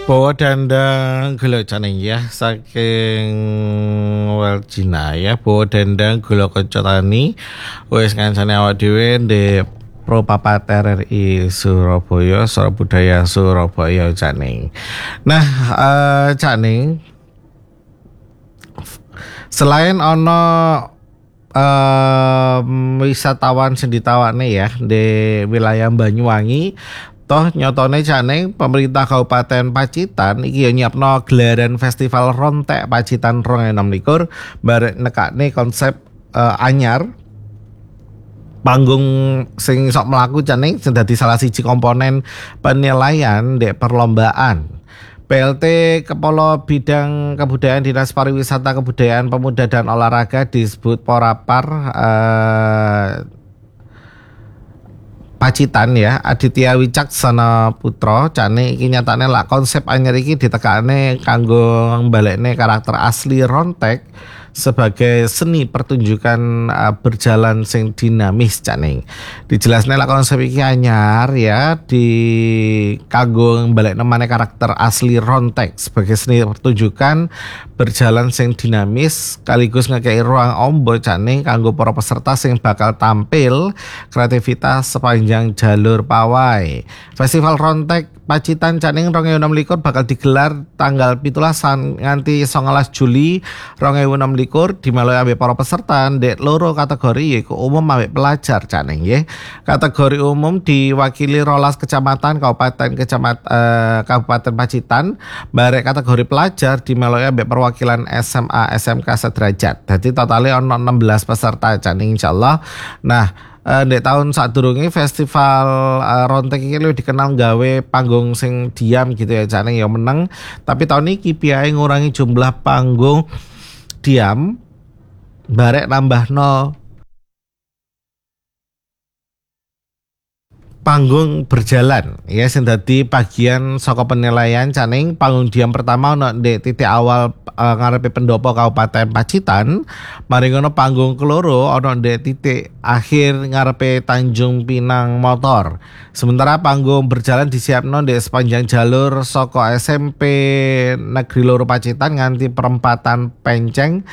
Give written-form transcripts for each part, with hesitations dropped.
Bawa dandang gula caning ya saking Waljina ya bawa dandang gula kanca tani wis ngancani awak dhewe ndek Pro Papat RRI Surabaya Sora Budaya Surabaya caning. Nah, caning selain ono wisatawan sing ditawane ya di wilayah Banyuwangi. Toh nyotone caning pemerintah Kabupaten Pacitan iki ya nyiapno gelaran festival Rontek Pacitan 2026 barek nekakne konsep anyar panggung sing sok mlaku caning sing dadi salah siji komponen penilaian dek perlombaan. PLT Kepala Bidang Kebudayaan Dinas Pariwisata Kebudayaan Pemuda dan Olahraga disebut Porapar Pacitan ya Aditya Wicaksana Putra cane iki nyatane lak konsep anyar iki ditekakne kanggo mbalekne karakter asli Rontek sebagai seni pertunjukan berjalan sing dinamis caning. Dijelasne lak konsep iki anyar ya di kanggo mbalekne maneh karakter asli Rontek sebagai seni pertunjukan berjalan sing dinamis sekaligus ngekei ruang ombo caning kanggo para peserta sing bakal tampil kreativitas sepanjang jalur pawai. Festival Rontek Pacitan caning 2026 bakal digelar tanggal 17 nganti 19 Juli 2026 dimelohi ambek para peserta ndek loro kategori yaiku umum ambek pelajar caning nggih. Kategori umum diwakili 12 kecamatan Kabupaten Pacitan, barek kategori pelajar dimelohi ambek perwakilan SMA SMK sederajat. Dadi totale ono 16 peserta caning insyaallah. Nah, di tahun sadurunge festival Rontek iki luwih dikenal gawe panggung sing diam gitu ya caning ya meneng, tapi tahun iki piye ngurangi jumlah panggung diam barek nambahno panggung berjalan ya sing dadi bagian saka penilaian caning. Panggung diam pertama ono ndek titik awal ngarepe pendopo Kabupaten Pacitan, mari ngono panggung keloro ono ndek titik akhir ngarepe Tanjung Pinang Motor. Sementara panggung berjalan disiapno ndek sepanjang jalur saka SMP Negeri Loro Pacitan nganti perempatan Penceng.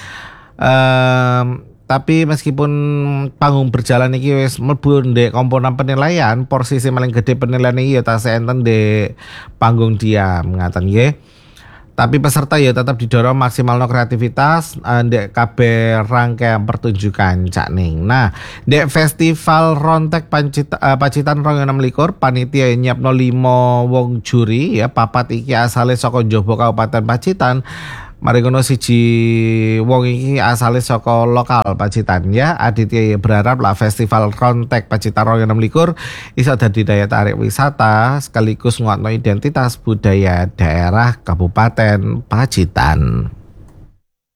Tapi meskipun panggung berjalan iki wis mlebu ndek komponen penilaian, porsi sing paling gede penilaian iki ya tasih enten ndek panggung diam ngaten nggih. Tapi peserta ya tetap didorong maksimalno kreativitas ndek kabeh rangkaian pertunjukan caning. Nah, ndek Festival Rontek Pacitan 2026 panitia nyiapno 5 wong juri ya, 4 iki asale saka njaba Kabupaten Pacitan. Mari ngono siji wong iki asale saka lokal Pacitan ya. Aditya berharap lah Festival Rontek Pacitan 2026 iso dadi daya tarik wisata sekaligus nguatno identitas budaya daerah Kabupaten Pacitan.